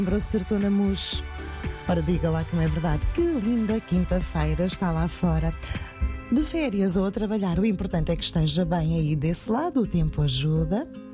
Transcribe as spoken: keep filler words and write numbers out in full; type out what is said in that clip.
Acertou na mousse. Ora, diga lá que não é verdade. Que linda quinta-feira está lá fora. De férias ou a trabalhar, o importante é que esteja bem aí desse lado, o tempo ajuda.